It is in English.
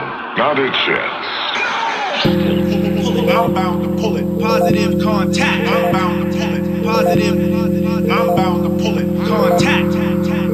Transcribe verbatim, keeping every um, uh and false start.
not its ends. I'm bound to pull it. Positive contact. I'm bound to pull it. Positive. I'm